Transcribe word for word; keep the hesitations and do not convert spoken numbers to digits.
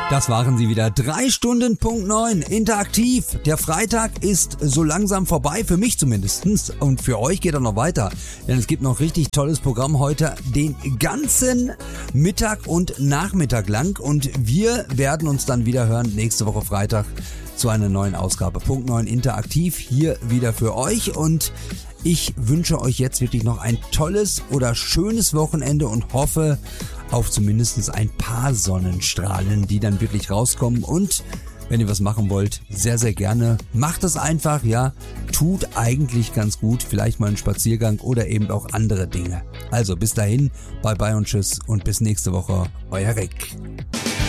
Das waren sie wieder. Drei Stunden Punkt neun, interaktiv. Der Freitag ist so langsam vorbei, für mich zumindestens. Und für euch geht er noch weiter. Denn es gibt noch richtig tolles Programm heute den ganzen Mittag und Nachmittag lang. Und wir werden uns dann wieder hören nächste Woche Freitag zu einer neuen Ausgabe. Punkt neun interaktiv hier wieder für euch. Und ich wünsche euch jetzt wirklich noch ein tolles oder schönes Wochenende und hoffe auf zumindest ein paar Sonnenstrahlen, die dann wirklich rauskommen. Und wenn ihr was machen wollt, sehr, sehr gerne. Macht es einfach, ja. Tut eigentlich ganz gut. Vielleicht mal einen Spaziergang oder eben auch andere Dinge. Also bis dahin, bye bye und tschüss und bis nächste Woche. Euer Rick.